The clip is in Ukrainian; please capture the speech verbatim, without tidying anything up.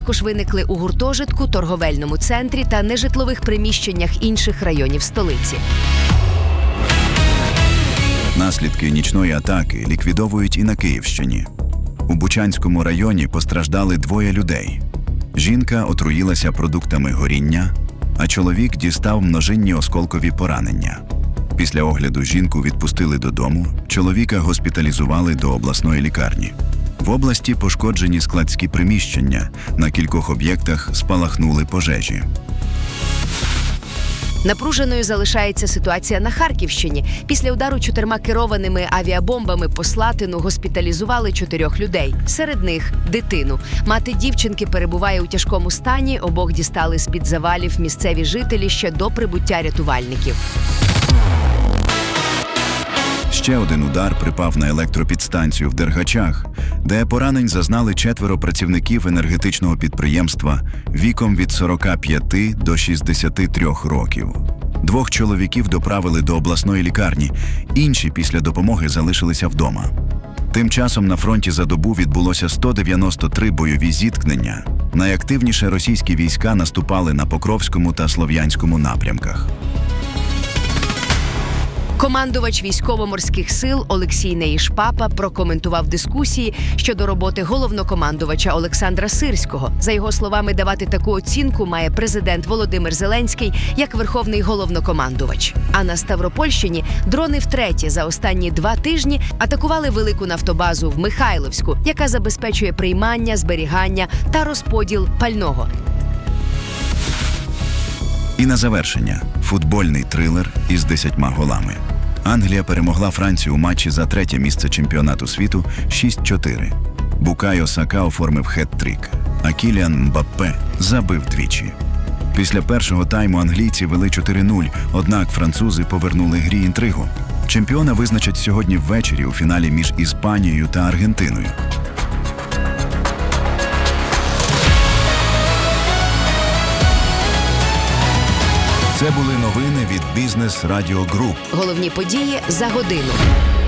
Також виникли у гуртожитку, торговельному центрі та нежитлових приміщеннях інших районів столиці. Наслідки нічної атаки ліквідовують і на Київщині. У Бучанському районі постраждали двоє людей. Жінка отруїлася продуктами горіння, а чоловік дістав множинні осколкові поранення. Після огляду жінку відпустили додому, чоловіка госпіталізували до обласної лікарні. В області пошкоджені складські приміщення, на кількох об'єктах спалахнули пожежі. Напруженою залишається ситуація на Харківщині. Після удару чотирма керованими авіабомбами по Слатину госпіталізували чотирьох людей. Серед них – дитину. Мати дівчинки перебуває у тяжкому стані, обох дістали з-під завалів місцеві жителі ще до прибуття рятувальників. Ще один удар припав на електропідстанцію в Дергачах, де поранень зазнали четверо працівників енергетичного підприємства віком від сорока п'яти до шістдесяти трьох років. Двох чоловіків доправили до обласної лікарні, інші після допомоги залишилися вдома. Тим часом на фронті за добу відбулося сто дев'яносто три бойові зіткнення. Найактивніше російські війська наступали на Покровському та Слов'янському напрямках. Командувач військово-морських сил Олексій Неїшпапа прокоментував дискусії щодо роботи головнокомандувача Олександра Сирського. За його словами, давати таку оцінку має президент Володимир Зеленський як верховний головнокомандувач. А на Ставропольщині дрони втретє за останні два тижні атакували велику нафтобазу в Михайловську, яка забезпечує приймання, зберігання та розподіл пального. І на завершення – футбольний трилер із десятьма голами. Англія перемогла Францію у матчі за третє місце чемпіонату світу шість чотири. Букайо Сака оформив хет-трік, а Кіліан Мбаппе забив двічі. Після першого тайму англійці вели чотири нуль, однак французи повернули грі інтригу. Чемпіона визначать сьогодні ввечері у фіналі між Іспанією та Аргентиною. Це були новини від Бізнес Радіо Груп. Головні події за годину.